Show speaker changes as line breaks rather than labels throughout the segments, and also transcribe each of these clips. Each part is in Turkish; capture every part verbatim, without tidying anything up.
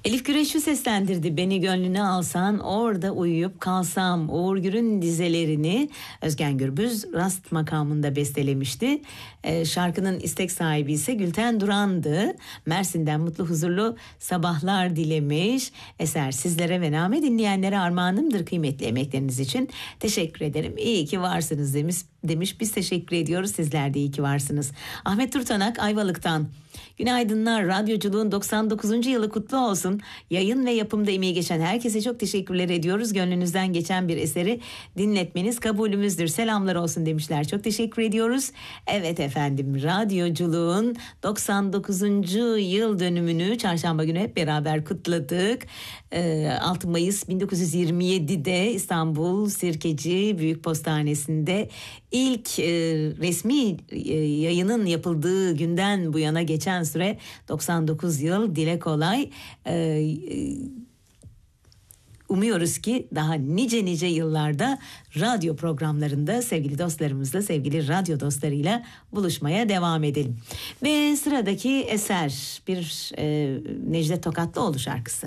Elif Güreş'i seslendirdi. Beni gönlüne alsan, orada uyuyup kalsam. Uğur Gür'ün dizelerini Özgen Gürbüz rast makamında bestelemişti. Ee, şarkının istek sahibi ise Gülten Duran'dı. Mersin'den mutlu huzurlu sabahlar dilemiş. Eser sizlere ve name dinleyenlere armağanımdır kıymetli emekleriniz için. Teşekkür ederim. İyi ki varsınız demiş. demiş. Biz teşekkür ediyoruz. Sizler de iyi ki varsınız. Ahmet Turtanak Ayvalık'tan. Günaydınlar. Radyoculuğun doksan dokuzuncu yılı kutlu olsun. Yayın ve yapımda emeği geçen herkese çok teşekkürler ediyoruz. Gönlünüzden geçen bir eseri dinletmeniz kabulümüzdür. Selamlar olsun demişler. Çok teşekkür ediyoruz. Evet efendim, radyoculuğun doksan dokuzuncu yıl dönümünü çarşamba günü hep beraber kutladık. altı Mayıs bin dokuz yüz yirmi yedi'de İstanbul Sirkeci Büyük Postanesi'nde ilk e, resmi e, yayının yapıldığı günden bu yana geçen süre doksan dokuz yıl. Dile kolay. E, e, umuyoruz ki daha nice nice yıllarda radyo programlarında sevgili dostlarımızla, sevgili radyo dostlarıyla buluşmaya devam edelim. Ve sıradaki eser bir e, Necdet Tokatlıoğlu şarkısı.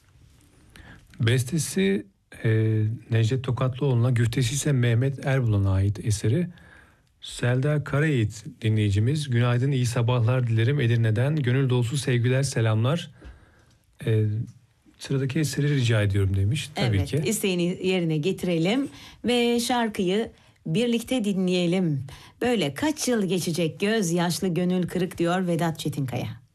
Bestesi e, Necdet Tokatlıoğlu'na, güftesi ise Mehmet Erbulan'a ait eseri. Selda Karayiğit dinleyicimiz, günaydın, iyi sabahlar dilerim Edirne'den, gönül dolusu sevgiler, selamlar. E, sıradaki eseri rica ediyorum demiş. Tabii
evet,
ki.
Evet, isteğini yerine getirelim ve şarkıyı birlikte dinleyelim. Böyle kaç yıl geçecek, göz yaşlı gönül kırık diyor Vedat Çetinkaya.